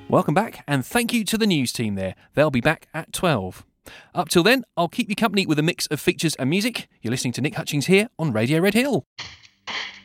Welcome back, and thank you to the news team there. They'll be back at 12. Up till then, I'll keep you company with a mix of features and music. You're listening to Nick Hutchings here on Radio Red Hill.